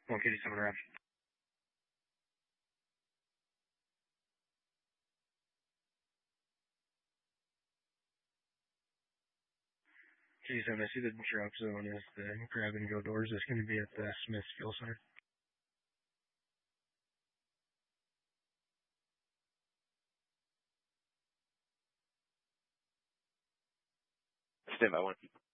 157 around. Geez, I see the drop zone is the grab and go doors is going to be at the Smith Fuel Center. Stand by 1.